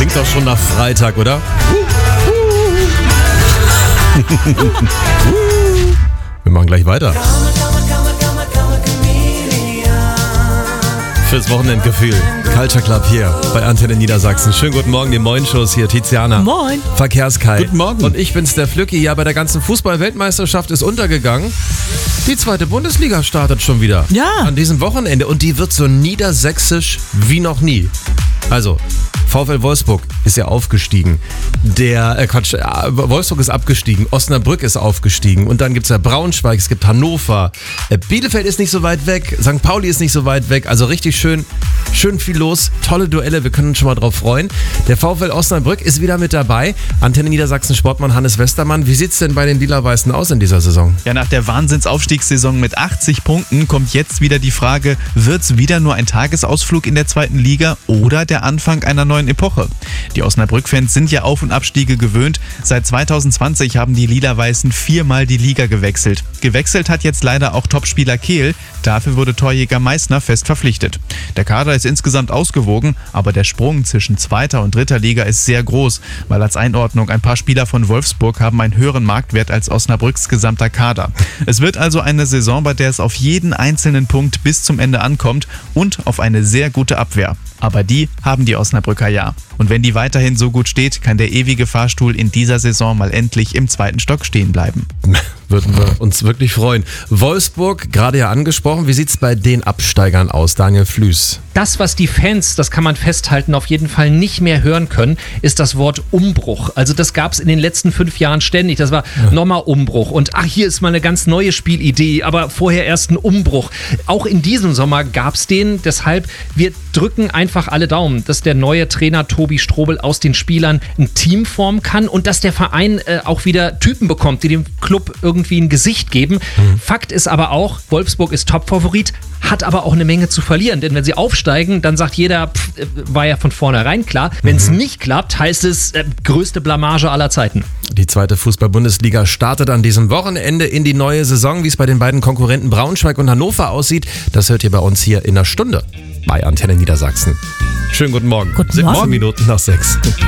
klingt doch schon nach Freitag, oder? Wir machen gleich weiter. Fürs Wochenendgefühl. Culture Club hier bei Antenne Niedersachsen. Schönen guten Morgen, die Moin-Shows hier. Tiziana. Moin. Verkehrskai. Guten Morgen. Und ich bin's, der Flücki. Ja, bei der ganzen Fußball-Weltmeisterschaft ist untergegangen. Die zweite Bundesliga startet schon wieder. Ja. An diesem Wochenende. Und die wird so niedersächsisch wie noch nie. Also, VfL Wolfsburg ist ja aufgestiegen. Wolfsburg ist abgestiegen. Osnabrück ist aufgestiegen. Und dann gibt's ja Braunschweig, es gibt Hannover. Bielefeld ist nicht so weit weg. St. Pauli ist nicht so weit weg. Also richtig schön viel los. Tolle Duelle, wir können uns schon mal drauf freuen. Der VfL Osnabrück ist wieder mit dabei. Antenne Niedersachsen Sportmann Hannes Westermann. Wie sieht's denn bei den Lila-Weißen aus in dieser Saison? Ja, nach der Wahnsinnsaufstiegssaison mit 80 Punkten kommt jetzt wieder die Frage, wird's wieder nur ein Tagesausflug in der zweiten Liga oder der Anfang einer neuen Epoche? Die Osnabrück-Fans sind ja Auf- und Abstiege gewöhnt. Seit 2020 haben die Lila-Weißen 4-mal die Liga gewechselt. Gewechselt hat jetzt leider auch Topspieler Kehl. Dafür wurde Torjäger Meissner fest verpflichtet. Der Kader ist insgesamt ausgewogen, aber der Sprung zwischen zweiter und dritter Liga ist sehr groß, weil als Einordnung ein paar Spieler von Wolfsburg haben einen höheren Marktwert als Osnabrücks gesamter Kader. Es wird also eine Saison, bei der es auf jeden einzelnen Punkt bis zum Ende ankommt und auf eine sehr gute Abwehr. Aber die haben die Osnabrücker ja. Und wenn die weiterhin so gut steht, kann der ewige Fahrstuhl in dieser Saison mal endlich im zweiten Stock stehen bleiben. Würden wir uns wirklich freuen. Wolfsburg, gerade ja angesprochen, wie sieht's bei den Absteigern aus? Daniel Flüß. Das, was die Fans, das kann man festhalten, auf jeden Fall nicht mehr hören können, ist das Wort Umbruch. Also das gab es in den letzten 5 Jahren ständig. Das war nochmal Umbruch. Und hier ist mal eine ganz neue Spielidee, aber vorher erst ein Umbruch. Auch in diesem Sommer gab es den. Deshalb, wir drücken einfach alle Daumen, dass der neue Trainer Tobi Strobel aus den Spielern ein Team formen kann und dass der Verein auch wieder Typen bekommt, die dem Club irgendwie ein Gesicht geben. Fakt ist aber auch, Wolfsburg ist Topfavorit, hat aber auch eine Menge zu verlieren, denn wenn sie aufsteigen, dann sagt jeder, war ja von vornherein klar. Wenn es nicht klappt, heißt es größte Blamage aller Zeiten. Die zweite Fußball-Bundesliga startet an diesem Wochenende in die neue Saison. Wie es bei den beiden Konkurrenten Braunschweig und Hannover aussieht, das hört ihr bei uns hier in einer Stunde bei Antenne Niedersachsen. Schönen guten Morgen. 17 Minuten nach 6.